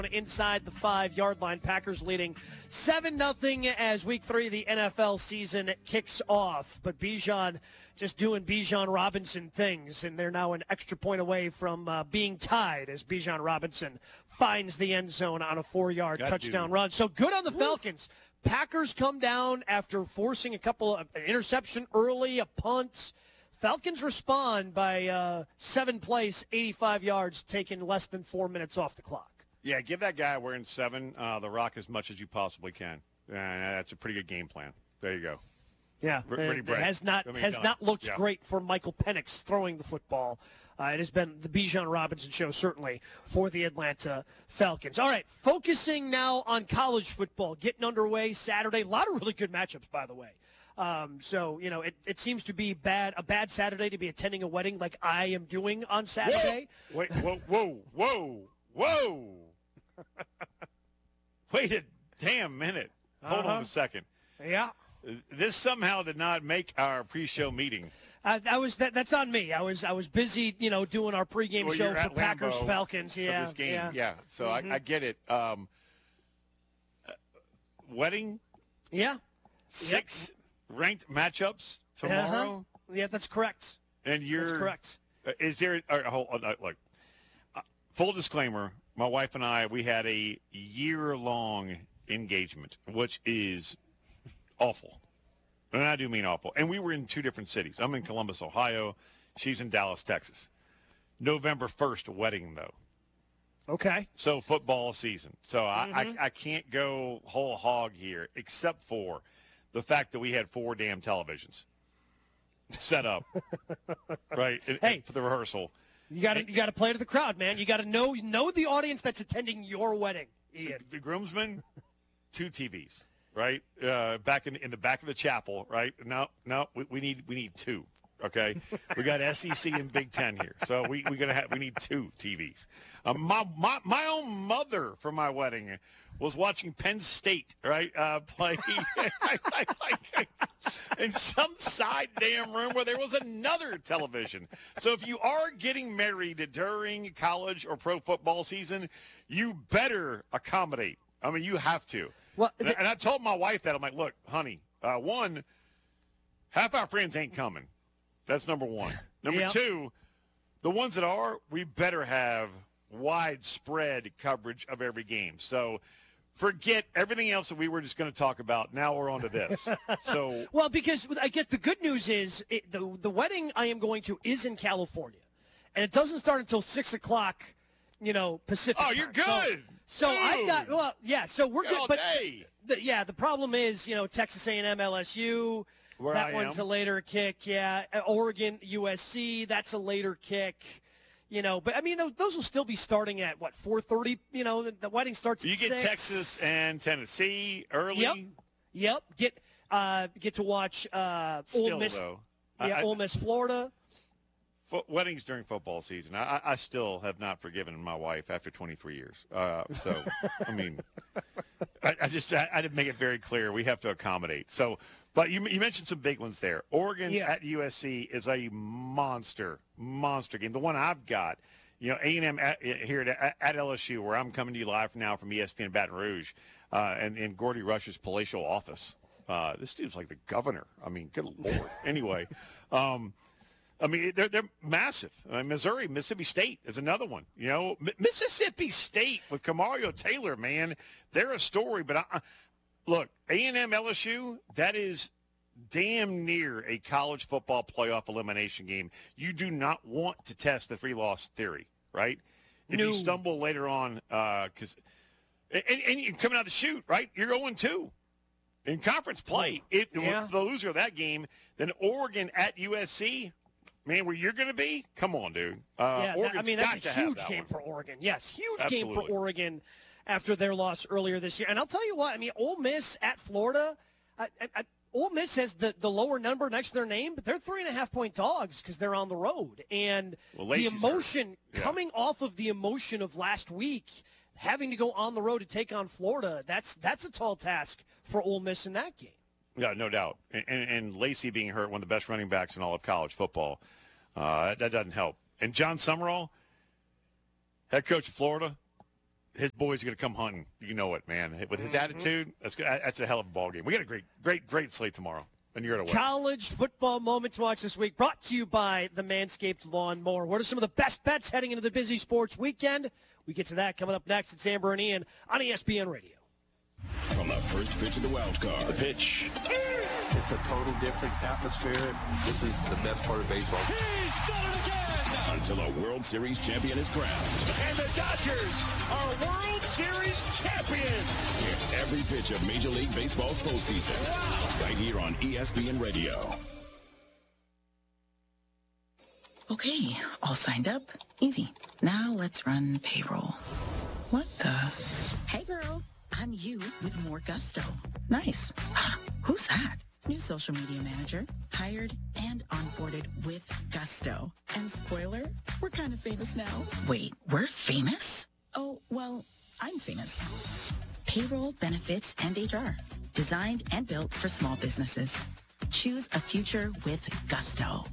inside the 5-yard line. Packers leading 7-0 as Week 3 of the NFL season kicks off. But Bijan just doing Bijan Robinson things, and they're now an extra point away from being tied as Bijan Robinson finds the end zone on a 4-yard touchdown run. So good on the Falcons. Packers come down after forcing a couple of an interception early, a punt. Falcons respond by 7 plays, 85 yards, taking less than 4 minutes off the clock. Yeah, give that guy wearing 7 the rock as much as you possibly can. That's a pretty good game plan. There you go. Yeah, Pretty bright. Has not looked great for Michael Penix throwing the football. It has been the Bijan Robinson show, certainly, for the Atlanta Falcons. All right, focusing now on college football, getting underway Saturday. A lot of really good matchups, by the way. So, it seems to be a bad Saturday to be attending a wedding like I am doing on Saturday. Whoa. Wait a damn minute. Hold on a second. Yeah. This somehow did not make our pre-show meeting. That's on me. I was busy, doing our pregame show for Packers Lambeau Falcons. Yeah. For this game. Yeah. So I get it. Wedding. Yeah. 6 ranked matchups tomorrow. Yeah, that's correct. And that's correct. Is there? Hold on, look. Full disclaimer: my wife and I, we had a year-long engagement, which is awful. And I do mean awful. And we were in 2 different cities. I'm in Columbus, Ohio. She's in Dallas, Texas. November 1st wedding, though. Okay. So football season. So I can't go whole hog here, except for the fact that we had 4 damn televisions set up, right? Hey, for the rehearsal. You got to play to the crowd, man. You got to know the audience that's attending your wedding, Ian. The groomsmen, 2 TVs, right? Back in the back of the chapel, right? No, we need 2. Okay, we got SEC and Big Ten here, so we need 2 TVs. My own mother for my wedding was watching Penn State, right, play in some side damn room where there was another television. So if you are getting married during college or pro football season, you better accommodate. I mean, you have to. Well, and I told my wife that. I'm like, look, honey, one, half our friends ain't coming. That's number 1. Number 2, the ones that are, we better have widespread coverage of every game. So forget everything else that we were just going to talk about. Now we're on to this. So well, because I guess the good news is the wedding I am going to is in California, and it doesn't start until 6 o'clock, Pacific. Oh, you're good. So I've got so we're good. But the problem is Texas A&M, LSU. Where that one's a later kick. Yeah, Oregon, USC. That's a later kick. But I mean, those will still be starting at 4:30. The wedding starts. You at get 6. Texas and Tennessee early. Yep. Get to watch Ole Miss. Though, Ole Miss, Florida. Weddings during football season. I still have not forgiven my wife after 23 years. So I mean, I didn't make it very clear. We have to accommodate. So. But you mentioned some big ones there. Oregon at USC is a monster game. The one I've got, A&M here at LSU, where I'm coming to you live now from ESPN Baton Rouge, and in Gordy Rush's palatial office. This dude's like the governor. I mean, good Lord. Anyway, they're massive. Missouri, Mississippi State is another one. Mississippi State with Kamario Taylor, man, they're a story. But look, A&M LSU, that is damn near a college football playoff elimination game. You do not want to test the 3-loss theory, right? If you stumble later on, because you're coming out the chute, right? You're 0-2 in conference play. If the loser of that game, then Oregon at USC, man, where you're going to be? Come on, dude. That's a huge game for Oregon. Yes, huge game for Oregon after their loss earlier this year. And I'll tell you what, Ole Miss at Florida, Ole Miss has the lower number next to their name, but they're 3.5-point dogs because they're on the road. And the emotion coming off of the emotion of last week, having to go on the road to take on Florida, that's a tall task for Ole Miss in that game. Yeah, no doubt. And Lacey being hurt, one of the best running backs in all of college football, that doesn't help. And John Summerall, head coach of Florida, his boys are going to come hunting. You know it, man. With his attitude, that's a hell of a ball game. We got a great slate tomorrow. And you're away. College football moment to watch this week, brought to you by the Manscaped Lawn Mower. What are some of the best bets heading into the busy sports weekend? We get to that coming up next. It's Amber and Ian on ESPN Radio. From the first pitch of the wild card. The pitch. It's a total different atmosphere. This is the best part of baseball. He's done it again! Until a World Series champion is crowned. And the Dodgers are World Series champions! Hear every pitch of Major League Baseball's postseason. Wow. Right here on ESPN Radio. Okay, all signed up. Easy. Now let's run payroll. What the? Hey girl, I'm you with more gusto. Nice. Who's that? New social media manager, hired and onboarded with gusto. And spoiler, we're kind of famous now. Wait, we're famous? Oh, well, I'm famous. Payroll, benefits, and HR. Designed and built for small businesses. Choose a future with gusto.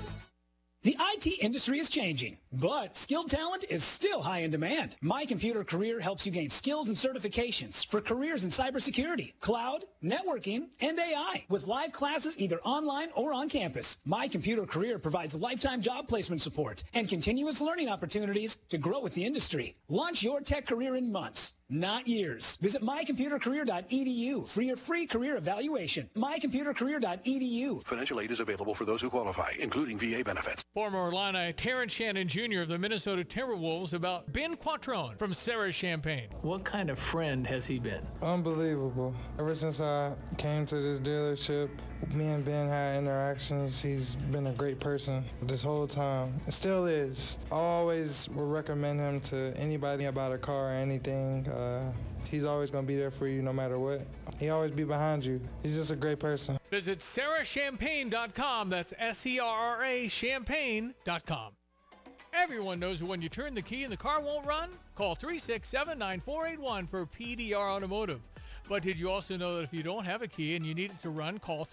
The IT industry is changing, but skilled talent is still high in demand. My Computer Career helps you gain skills and certifications for careers in cybersecurity, cloud, networking, and AI with live classes either online or on campus. My Computer Career provides lifetime job placement support and continuous learning opportunities to grow with the industry. Launch your tech career in months, not years. Visit mycomputercareer.edu for your free career evaluation. mycomputercareer.edu. Financial aid is available for those who qualify, including VA benefits. Former Illini Terrence Shannon Jr. of the Minnesota Timberwolves about Ben Quattrone from Sarah Champagne. What kind of friend has he been? Unbelievable. Ever since I came to this dealership, me and Ben had interactions. He's been a great person this whole time. It still is. I always will recommend him to anybody about a car or anything. He's always going to be there for you no matter what. He always be behind you. He's just a great person. Visit SarahChampagne.com. That's SERRA Champagne.com. Everyone knows that when you turn the key and the car won't run, call 367-9481 for PDR Automotive. But did you also know that if you don't have a key and you need it to run, call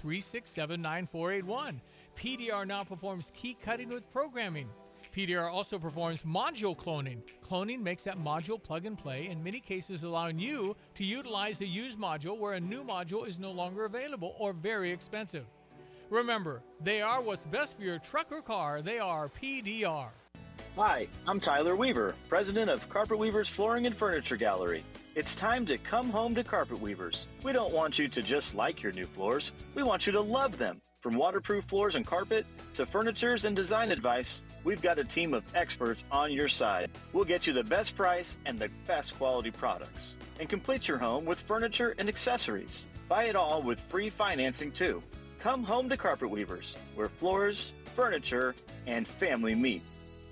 367-9481. PDR now performs key cutting with programming. PDR also performs module cloning. Cloning makes that module plug and play, in many cases allowing you to utilize a used module where a new module is no longer available or very expensive. Remember, they are what's best for your truck or car. They are PDR. Hi, I'm Tyler Weaver, president of Carpet Weavers Flooring and Furniture Gallery. It's time to come home to Carpet Weavers. We don't want you to just like your new floors. We want you to love them. From waterproof floors and carpet to furnitures and design advice, we've got a team of experts on your side. We'll get you the best price and the best quality products. And complete your home with furniture and accessories. Buy it all with free financing too. Come home to Carpet Weavers, where floors, furniture, and family meet.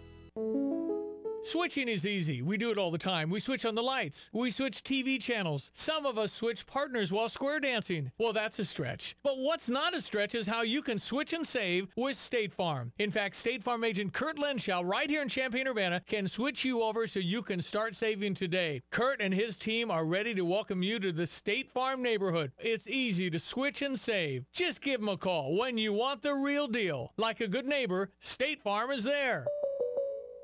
Switching is easy. We do it all the time. We switch on the lights. We switch TV channels. Some of us switch partners while square dancing. Well, that's a stretch. But what's not a stretch is how you can switch and save with State Farm. In fact, State Farm agent Kurt Lenschow right here in Champaign-Urbana can switch you over so you can start saving today. Kurt and his team are ready to welcome you to the State Farm neighborhood. It's easy to switch and save. Just give them a call when you want the real deal. Like a good neighbor, State Farm is there.